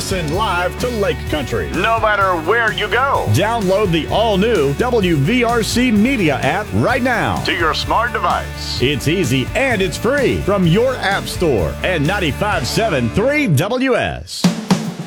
listen live to Lake Country. No matter where you go. Download the all-new WVRC Media app right now to your smart device. It's easy and it's free from your app store and 95.7 3 WS.